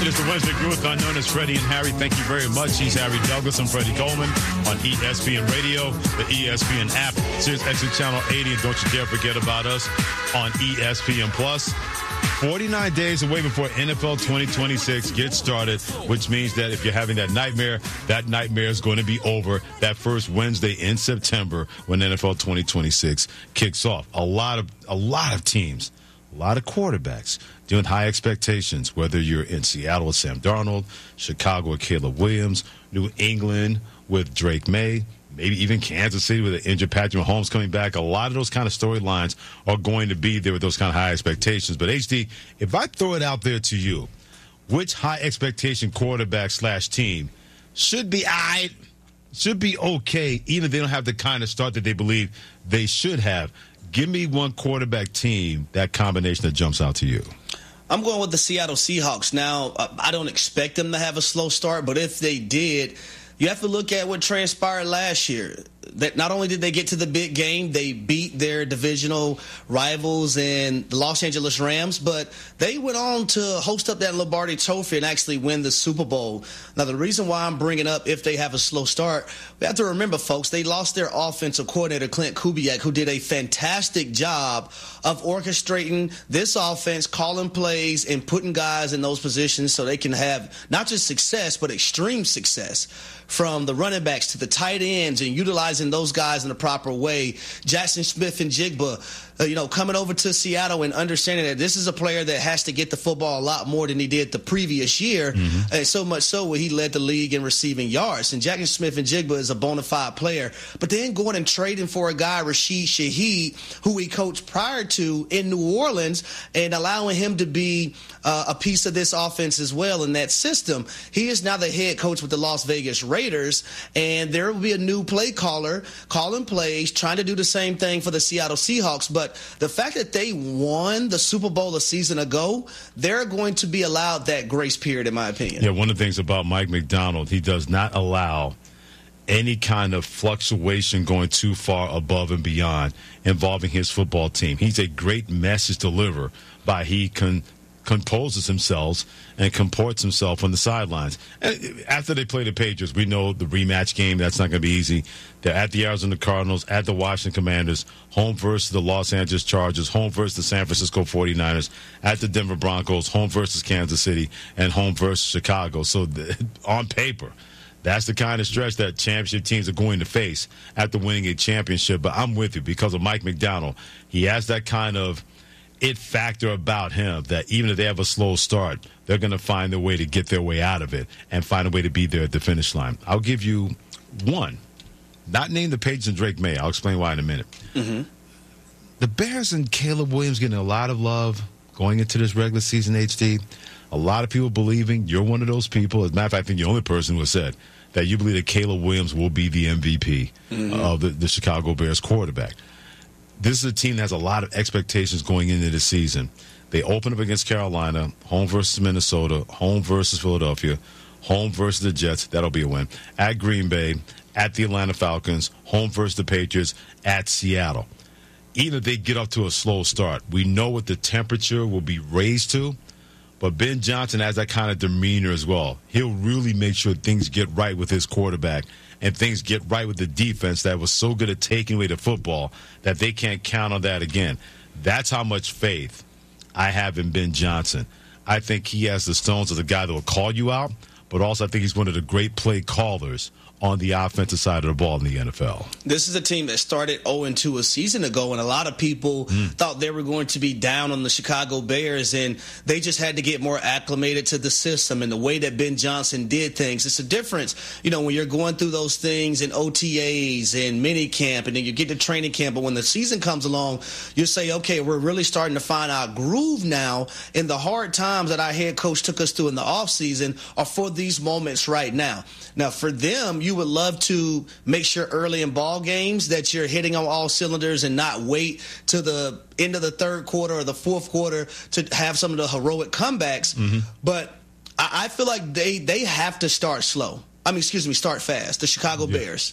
It is the Wednesday Groove-a-thon known as Freddie and Harry. Thank you very much. He's Harry Douglas. I'm Freddie Coleman on ESPN Radio, the ESPN app, Sirius XM Channel 80. And don't you dare forget about us on ESPN Plus. 49 days away before NFL 2026 gets started, which means that if you're having that nightmare is going to be over that first Wednesday in September when NFL 2026 kicks off. A lot of teams, a lot of quarterbacks doing high expectations, whether you're in Seattle with Sam Darnold, Chicago with Caleb Williams, New England with Drake May, maybe even Kansas City with an injured Patrick Mahomes coming back. A lot of those kind of storylines are going to be there with those kind of high expectations. But, HD, if I throw it out there to you, which high expectation quarterback / team should be okay, even if they don't have the kind of start that they believe they should have? Give me one quarterback team, that combination that jumps out to you. I'm going with the Seattle Seahawks. Now, I don't expect them to have a slow start, but if they did, you have to look at what transpired last year. That not only did they get to the big game, they beat their divisional rivals in the Los Angeles Rams, but they went on to host up that Lombardi Trophy and actually win the Super Bowl. Now, the reason why I'm bringing up if they have a slow start, we have to remember, folks, they lost their offensive coordinator, Clint Kubiak, who did a fantastic job of orchestrating this offense, calling plays, and putting guys in those positions so they can have not just success, but extreme success, from the running backs to the tight ends and utilizing those guys in the proper way. Jackson Smith-Njigba, coming over to Seattle and understanding that this is a player that has to get the football a lot more than he did the previous year, and so much so where he led the league in receiving yards. And Jackson Smith-Njigba is a bona fide player. But then going and trading for a guy, Rashid Shaheed, who he coached prior to in New Orleans, and allowing him to be a piece of this offense as well in that system. He is now the head coach with the Las Vegas Raiders, and there will be a new play caller calling plays, trying to do the same thing for the Seattle Seahawks. But the fact that they won the Super Bowl a season ago, they're going to be allowed that grace period, in my opinion. Yeah, one of the things about Mike Macdonald, he does not allow any kind of fluctuation going too far above and beyond involving his football team. He's a great message deliverer by he composes himself and comports himself on the sidelines. And after they play the Patriots, we know the rematch game, that's not going to be easy. They're at the Arizona Cardinals, at the Washington Commanders, home versus the Los Angeles Chargers, home versus the San Francisco 49ers, at the Denver Broncos, home versus Kansas City, and home versus Chicago. So on paper, that's the kind of stretch that championship teams are going to face after winning a championship. But I'm with you because of Mike Macdonald. He has that kind of it factor about him that even if they have a slow start, they're going to find a way to get their way out of it and find a way to be there at the finish line. I'll give you one. Not named the Patriots and Drake May. I'll explain why in a minute. The Bears and Caleb Williams getting a lot of love going into this regular season, HD. A lot of people believing you're one of those people. As a matter of fact, I think the only person who has said that you believe that Caleb Williams will be the MVP of the Chicago Bears quarterback. This is a team that has a lot of expectations going into the season. They open up against Carolina, home versus Minnesota, home versus Philadelphia, home versus the Jets. That'll be a win. At Green Bay, at the Atlanta Falcons, home versus the Patriots, at Seattle. Even if they get up to a slow start, we know what the temperature will be raised to. But Ben Johnson has that kind of demeanor as well. He'll really make sure things get right with his quarterback and things get right with the defense that was so good at taking away the football that they can't count on that again. That's how much faith I have in Ben Johnson. I think he has the stones of the guy that will call you out, but also I think he's one of the great play callers on the offensive side of the ball in the NFL. This is a team that started 0-2 a season ago, and a lot of people thought they were going to be down on the Chicago Bears, and they just had to get more acclimated to the system and the way that Ben Johnson did things. It's a difference, when you're going through those things in OTAs and minicamp, and then you get to training camp, but when the season comes along, you say, okay, we're really starting to find our groove now, and the hard times that our head coach took us through in the offseason are for these moments right now. Now, for them, you would love to make sure early in ball games that you're hitting on all cylinders and not wait to the end of the third quarter or the fourth quarter to have some of the heroic comebacks. But I feel like they have to start slow. Start fast. The Chicago Bears.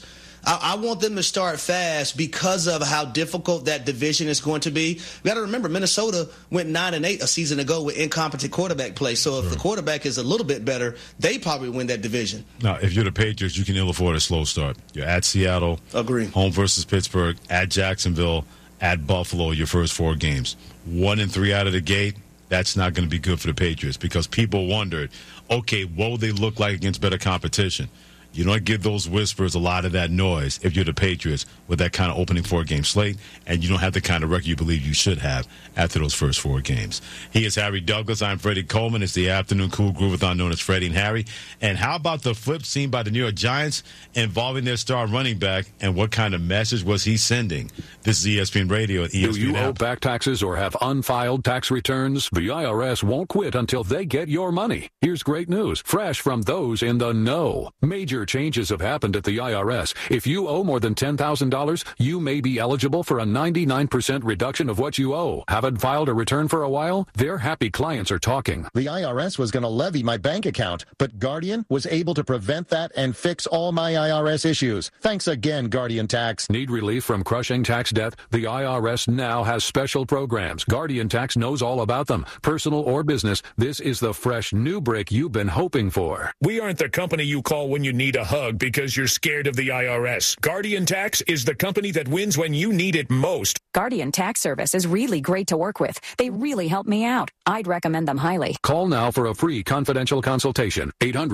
I want them to start fast because of how difficult that division is going to be. We got to remember, Minnesota went 9-8 a season ago with incompetent quarterback play. So if the quarterback is a little bit better, they probably win that division. Now, if you're the Patriots, you can ill afford a slow start. You're at Seattle. Agree. Home versus Pittsburgh, at Jacksonville, at Buffalo, your first 4 games. 1-3 out of the gate, that's not going to be good for the Patriots because people wondered, okay, what will they look like against better competition? You don't give those whispers a lot of that noise if you're the Patriots with that kind of opening 4-game slate, and you don't have the kind of record you believe you should have after those first 4 games. He is Harry Douglas. I'm Freddie Coleman. It's the Afternoon Cool Groovathon known as Freddie and Harry. And how about the flip seen by the New York Giants involving their star running back, and what kind of message was he sending? This is ESPN Radio and ESPN Do you owe back taxes or have unfiled tax returns? The IRS won't quit until they get your money. Here's great news, fresh from those in the know. Major changes have happened at the IRS. If you owe more than $10,000, you may be eligible for a 99% reduction of what you owe. Haven't filed a return for a while? Their happy clients are talking. The IRS was going to levy my bank account, but Guardian was able to prevent that and fix all my IRS issues. Thanks again, Guardian Tax. Need relief from crushing tax debt? The IRS now has special programs. Guardian Tax knows all about them. Personal or business, this is the fresh new break you've been hoping for. We aren't the company you call when you need a hug because you're scared of the IRS. Guardian Tax is the company that wins when you need it most. Guardian Tax Service is really great to work with. They really help me out. I'd recommend them highly. Call now for a free confidential consultation.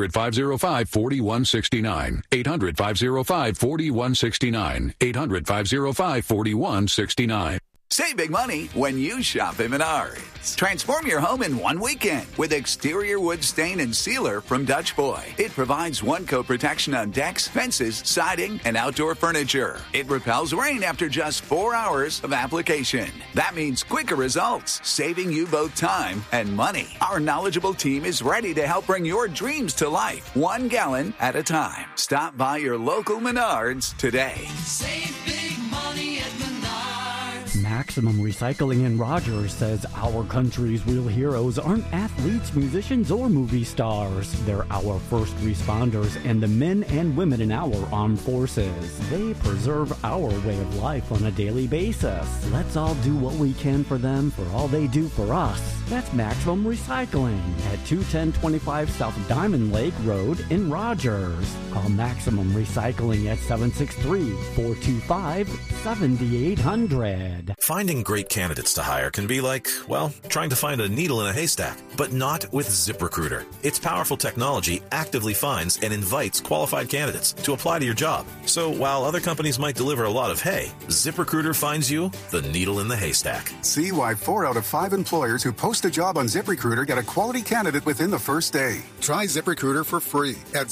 800-505-4169. 800-505-4169. 800-505-4169. Save big money when you shop at Menards. Transform your home in one weekend with exterior wood stain and sealer from Dutch Boy. It provides one-coat protection on decks, fences, siding, and outdoor furniture. It repels rain after just 4 hours of application. That means quicker results, saving you both time and money. Our knowledgeable team is ready to help bring your dreams to life, 1 gallon at a time. Stop by your local Menards today. Save big money at Menards. Maximum Recycling in Rogers says our country's real heroes aren't athletes, musicians, or movie stars. They're our first responders and the men and women in our armed forces. They preserve our way of life on a daily basis. Let's all do what we can for them for all they do for us. That's Maximum Recycling at 21025 South Diamond Lake Road in Rogers. Call Maximum Recycling at 763-425-7800. Finding great candidates to hire can be like, well, trying to find a needle in a haystack, but not with ZipRecruiter. Its powerful technology actively finds and invites qualified candidates to apply to your job. So while other companies might deliver a lot of hay, ZipRecruiter finds you the needle in the haystack. See why 4 out of 5 employers who post a job on ZipRecruiter get a quality candidate within the first day. Try ZipRecruiter for free at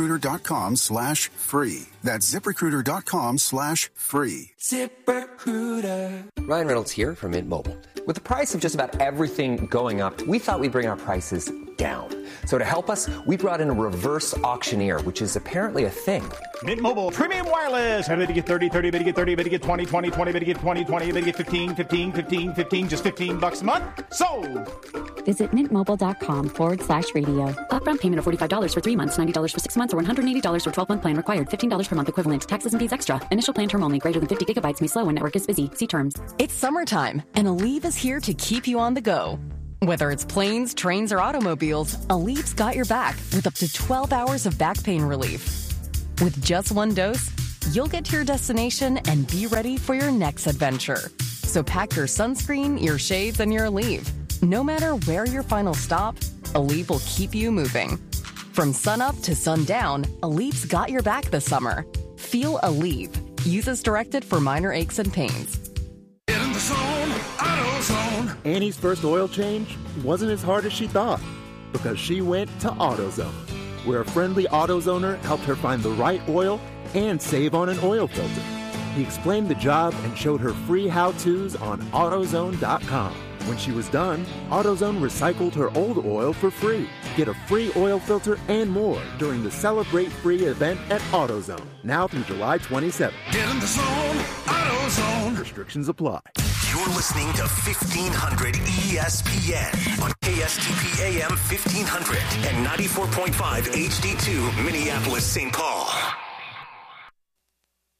ZipRecruiter.com/free. That's ZipRecruiter.com/free. ZipRecruiter. Ryan Reynolds here from Mint Mobile. With the price of just about everything going up, we thought we'd bring our prices down. So to help us, we brought in a reverse auctioneer, which is apparently a thing. Mint Mobile Premium Wireless. How to get 30, 30, to get 30, to get 20, 20, 20, to get 20, 20, to get 15, 15, 15, 15, just $15 a month? Sold! Visit mintmobile.com/radio. Upfront payment of $45 for 3 months, $90 for 6 months, or $180 for 12-month plan required. $15 per month equivalent. Taxes and fees extra. Initial plan term only. Greater than 50 gigabytes may slow when network is busy. See terms. It's summertime, and Aleve is here to keep you on the go. Whether it's planes, trains, or automobiles, Aleve's got your back with up to 12 hours of back pain relief. With just 1 dose, you'll get to your destination and be ready for your next adventure. So pack your sunscreen, your shades, and your Aleve. No matter where your final stop, Aleve will keep you moving. From sunup to sundown, Aleve's got your back this summer. Feel Aleve. Use as directed for minor aches and pains. Get in the zone, AutoZone. Annie's first oil change wasn't as hard as she thought because she went to AutoZone, where a friendly AutoZoner helped her find the right oil and save on an oil filter. He explained the job and showed her free how-tos on AutoZone.com. When she was done, AutoZone recycled her old oil for free. Get a free oil filter and more during the Celebrate Free event at AutoZone, now through July 27th. Get in the zone, AutoZone. Restrictions apply. You're listening to 1500 ESPN on KSTP AM 1500 and 94.5 HD2 Minneapolis, St. Paul.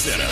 Center.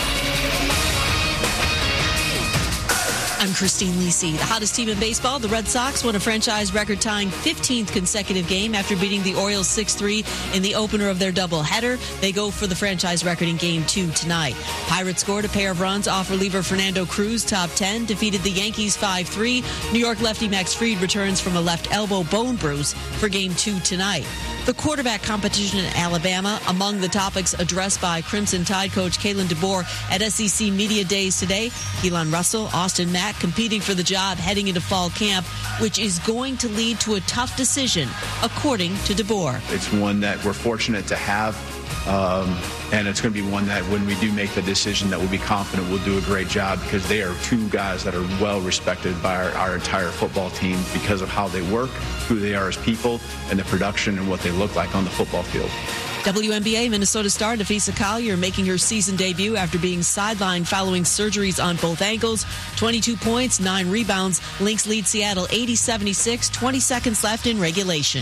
I'm Christine Lisi. The hottest team in baseball, the Red Sox, won a franchise record-tying 15th consecutive game after beating the Orioles 6-3 in the opener of their doubleheader. They go for the franchise record in Game 2 tonight. Pirates scored a pair of runs off reliever Fernando Cruz, top 10, defeated the Yankees 5-3. New York lefty Max Fried returns from a left elbow bone bruise for Game 2 tonight. The quarterback competition in Alabama, among the topics addressed by Crimson Tide coach Kalen DeBoer at SEC Media Days today. Keelan Russell, Austin Mack competing for the job heading into fall camp, which is going to lead to a tough decision, according to DeBoer. It's one that we're fortunate to have, and it's going to be one that when we do make the decision that we'll be confident we'll do a great job, because they are two guys that are well respected by our entire football team because of how they work, who they are as people, and the production and what they look like on the football field. WNBA Minnesota star Nafisa Collier making her season debut after being sidelined following surgeries on both ankles. 22 points, 9 rebounds. Lynx lead Seattle 80-76, 20 seconds left in regulation.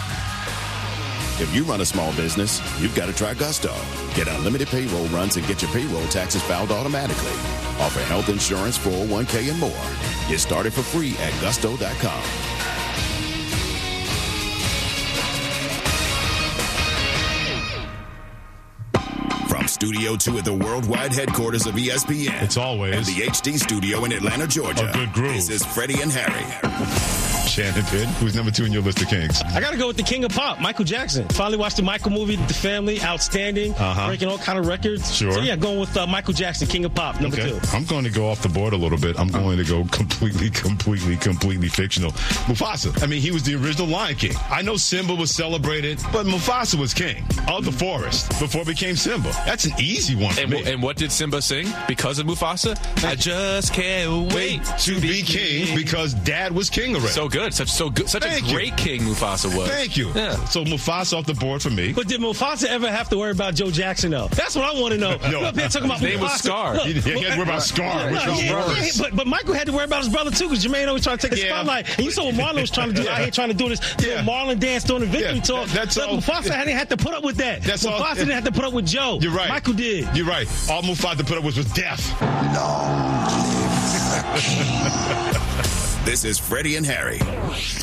If you run a small business, you've got to try Gusto. Get unlimited payroll runs and get your payroll taxes filed automatically. Offer health insurance, 401k, and more. Get started for free at gusto.com. From Studio 2 at the worldwide headquarters of ESPN. It's always. And the HD studio in Atlanta, Georgia. A good groove. This is Freddie and Harry. Shannon Pitt, who's number 2 in your list of kings? I got to go with the king of pop, Michael Jackson. Finally watched the Michael movie, The Family, outstanding, breaking all kind of records. Sure. So, yeah, going with Michael Jackson, king of pop, number 2. I'm going to go off the board a little bit. I'm going to go completely fictional. Mufasa. I mean, he was the original Lion King. I know Simba was celebrated, but Mufasa was king of the forest before it became Simba. That's an easy one for me. And what did Simba sing because of Mufasa? I just can't wait to be king because Dad was king already. So good. Such a great king Mufasa was. Thank you. Yeah. So Mufasa off the board for me. But did Mufasa ever have to worry about Joe Jackson, though? That's what I want to know. No. Talking about his name was Scar. He had to worry about Scar. But Michael had to worry about his brother, too, because Jermaine always trying to take the spotlight. And you saw what Marlon was trying to do out here, trying to do this Marlon dance during the victory talk. That's all. Mufasa didn't have to put up with that. Mufasa didn't have to put up with Joe. You're right. Michael did. You're right. All Mufasa put up was death. Long live the king. This is Freddie and Harry.